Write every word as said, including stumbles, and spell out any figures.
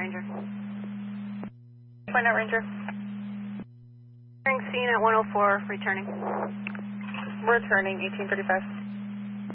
Ranger. Find out, Ranger. Scene at one oh four, returning. Returning, eighteen thirty-five.